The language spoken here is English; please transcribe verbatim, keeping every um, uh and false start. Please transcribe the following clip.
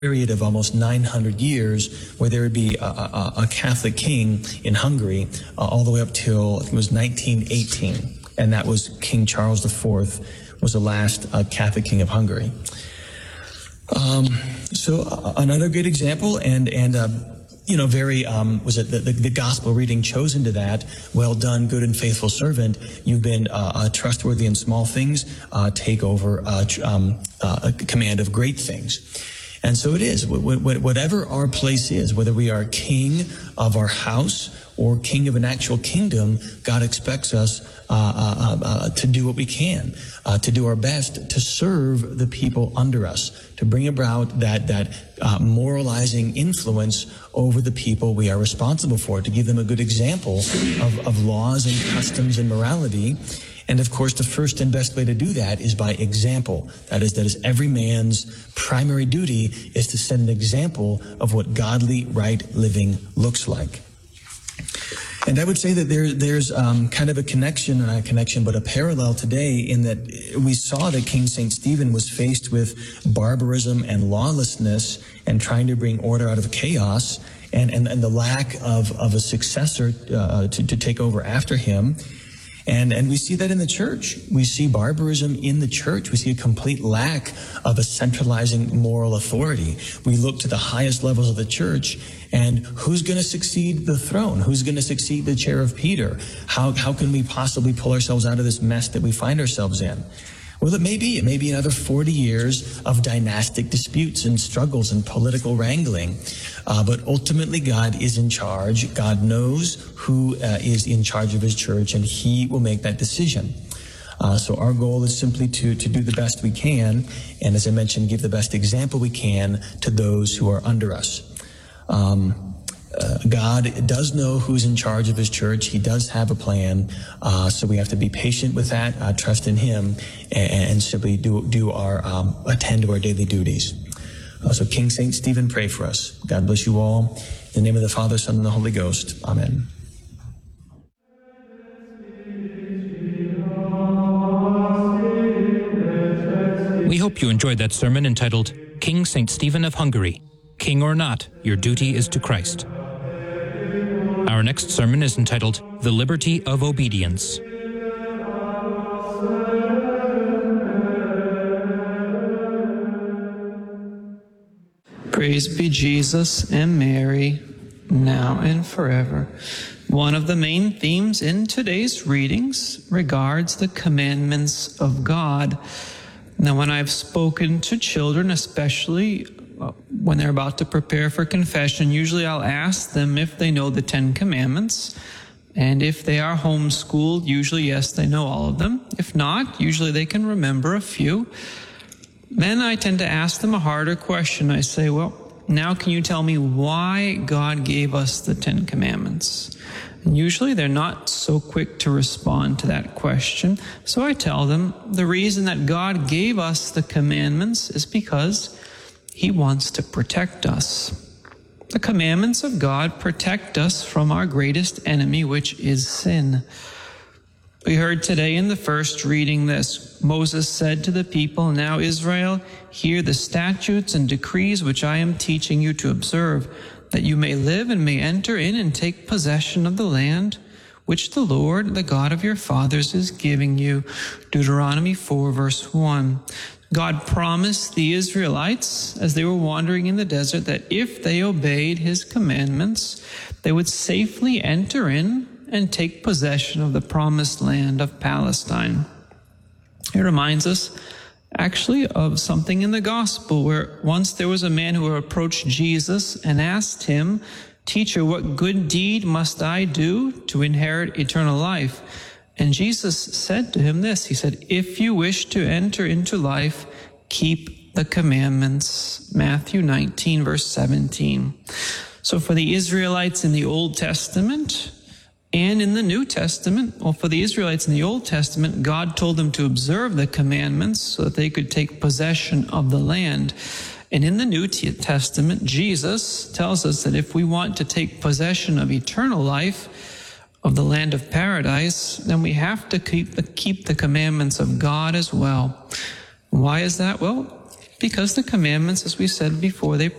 period of almost nine hundred years where there would be a, a, a Catholic king in Hungary uh, all the way up till, I think it was nineteen eighteen. And that was King Charles the Fourth was the last uh, Catholic king of Hungary. Um, so uh, another great example, and, and uh, you know, very, um, was it the, the, the gospel reading chosen to that? Well done, good and faithful servant. You've been uh, uh, trustworthy in small things. Uh, take over uh, um, uh, a command of great things. And so it is. Whatever our place is, whether we are king of our house or king of an actual kingdom, God expects us uh, uh, uh, to do what we can, uh, to do our best to serve the people under us, to bring about that that uh, moralizing influence over the people we are responsible for, to give them a good example of, of laws and customs and morality. And of course, the first and best way to do that is by example. That is, that is every man's primary duty is to set an example of what godly, right living looks like. And I would say that there, there's um, kind of a connection, not a connection, but a parallel today in that we saw that King Saint Stephen was faced with barbarism and lawlessness and trying to bring order out of chaos and, and, and the lack of, of a successor uh, to, to take over after him. And, and we see that in the church. We see barbarism in the church. We see a complete lack of a centralizing moral authority. We look to the highest levels of the church, and who's going to succeed the throne? Who's going to succeed the chair of Peter? How, how can we possibly pull ourselves out of this mess that we find ourselves in? Well, it may be. It may be another forty years of dynastic disputes and struggles and political wrangling. Uh, but ultimately, God is in charge. God knows who uh, is in charge of his church, and he will make that decision. Uh, so our goal is simply to, to do the best we can, and as I mentioned, give the best example we can to those who are under us. Um, Uh, God does know who's in charge of his church. He does have a plan. Uh, so we have to be patient with that, uh, trust in him, and, and simply do, do our, um, attend to our daily duties. Uh, so King Saint Stephen, pray for us. God bless you all. In the name of the Father, Son, and the Holy Ghost. Amen. We hope you enjoyed that sermon entitled, King Saint Stephen of Hungary. King or not, your duty is to Christ. Our next sermon is entitled, The Liberty of Obedience. Praise be Jesus and Mary, now and forever. One of the main themes in today's readings regards the commandments of God. Now, when I've spoken to children, especially when they're about to prepare for confession, usually I'll ask them if they know the Ten Commandments. And if they are homeschooled, usually, yes, they know all of them. If not, usually they can remember a few. Then I tend to ask them a harder question. I say, well, now can you tell me why God gave us the Ten Commandments? And usually they're not so quick to respond to that question. So I tell them the reason that God gave us the commandments is because he wants to protect us. The commandments of God protect us from our greatest enemy, which is sin. We heard today in the first reading this. Moses said to the people, Now Israel, hear the statutes and decrees which I am teaching you to observe, that you may live and may enter in and take possession of the land which the Lord, the God of your fathers, is giving you. Deuteronomy four, verse one. God promised the Israelites, as they were wandering in the desert, that if they obeyed his commandments, they would safely enter in and take possession of the promised land of Palestine. It reminds us, actually, of something in the gospel, where once there was a man who approached Jesus and asked him, Teacher, what good deed must I do to inherit eternal life? And Jesus said to him this, he said, if you wish to enter into life, keep the commandments. Matthew nineteen, verse seventeen. So for the Israelites in the Old Testament and in the New Testament, well, for the Israelites in the Old Testament, God told them to observe the commandments so that they could take possession of the land. And in the New Testament, Jesus tells us that if we want to take possession of eternal life, of the land of paradise, then we have to keep the, keep the commandments of God as well. Why is that? Well, because the commandments, as we said before, they